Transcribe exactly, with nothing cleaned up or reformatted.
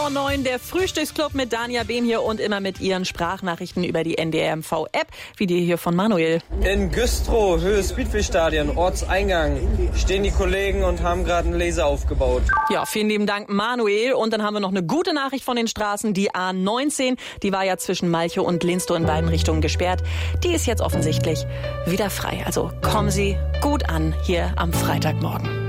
neun, der Frühstücksclub mit Dania Behm hier und immer mit ihren Sprachnachrichten über die N D R M V-App, wie die hier von Manuel. In Güstrow, Höhe Speedway-Stadion, Ortseingang, stehen die Kollegen und haben gerade einen Laser aufgebaut. Ja, vielen lieben Dank, Manuel. Und dann haben wir noch eine gute Nachricht von den Straßen. Die A neunzehn, die war ja zwischen Malchow und Linstow in beiden Richtungen gesperrt. Die ist jetzt offensichtlich wieder frei. Also kommen Sie gut an hier am Freitagmorgen.